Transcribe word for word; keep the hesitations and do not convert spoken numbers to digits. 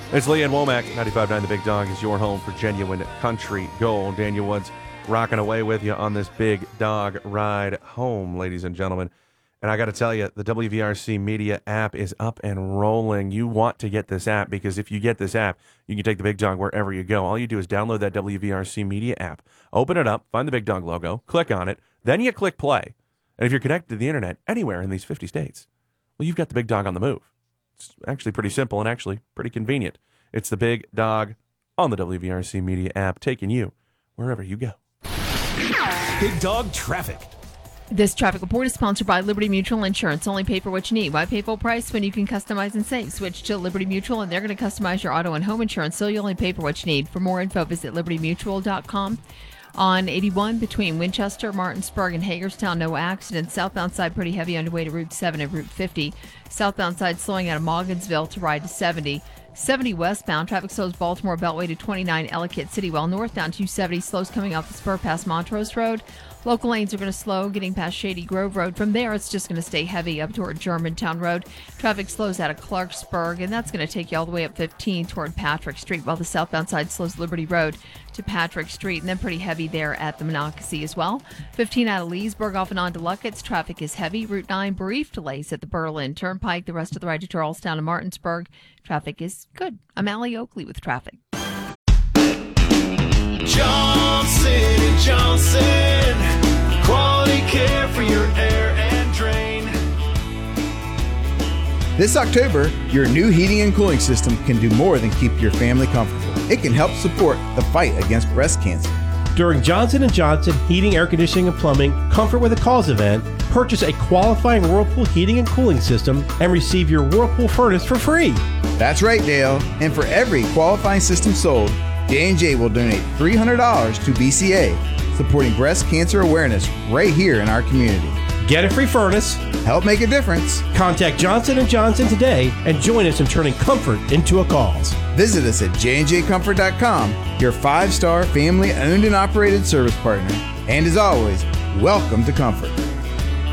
It's Lee and Womack. ninety-five point nine The Big Dog is your home for genuine country gold. Daniel Woods rocking away with you on this Big Dog ride home, ladies and gentlemen. And I got to tell you, the W V R C Media app is up and rolling. You want to get this app because if you get this app, you can take the Big Dog wherever you go. All you do is download that W V R C Media app, open it up, find the Big Dog logo, click on it, then you click play. And if you're connected to the internet anywhere in these fifty states, well, you've got the Big Dog on the move. It's actually pretty simple and actually pretty convenient. It's the Big Dog on the W V R C Media app, taking you wherever you go. Big Dog Traffic. This traffic report is sponsored by Liberty Mutual Insurance. Only pay for what you need. Why pay full price when you can customize and save? Switch to Liberty Mutual, and they're going to customize your auto and home insurance, so you only pay for what you need. For more info, visit liberty mutual dot com. On eighty-one between Winchester, Martinsburg, and Hagerstown, no accidents. Southbound side pretty heavy on the way to Route seven and Route fifty. Southbound side slowing out of Mogginsville to ride to seventy. seventy westbound, traffic slows Baltimore Beltway to twenty-nine Ellicott City, while northbound two seventy slows coming off the spur past Montrose Road. Local lanes are going to slow getting past Shady Grove Road. From there, it's just going to stay heavy up toward Germantown Road. Traffic slows out of Clarksburg, and that's going to take you all the way up fifteen toward Patrick Street, while the southbound side slows Liberty Road to Patrick Street, and then pretty heavy there at the Monocacy as well. fifteen out of Leesburg off and on to Luckett's. Traffic is heavy. Route nine, brief delays at the Berlin Turnpike. The rest of the ride to Charlestown and Martinsburg. Traffic is good. I'm Allie Oakley with traffic. Johnson and Johnson, quality care for your air and drain. This October, your new heating and cooling system can do more than keep your family comfortable. It can help support the fight against breast cancer. During Johnson and Johnson Heating, Air Conditioning, and Plumbing Comfort with a Cause event, purchase a qualifying Whirlpool heating and cooling system and receive your Whirlpool furnace for free. That's right, Dale. And for every qualifying system sold, J and J will donate three hundred dollars to B C A, supporting breast cancer awareness right here in our community. Get a free furnace. Help make a difference. Contact Johnson and Johnson today and join us in turning comfort into a cause. Visit us at j and j comfort dot com, your five-star family-owned and operated service partner. And as always, welcome to Comfort.